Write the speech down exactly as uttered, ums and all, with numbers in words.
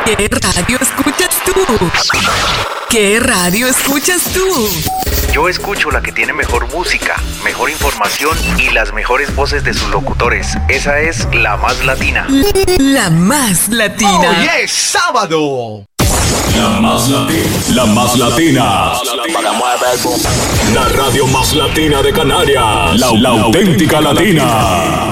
¿Qué radio escuchas tú? ¿Qué radio escuchas tú? Yo escucho la que tiene mejor música, mejor información y las mejores voces de sus locutores. Esa es La Más Latina. La Más Latina. ¡Hoy es sábado! La Más Latina. La Más Latina. La radio más latina de Canarias. La, la auténtica latina.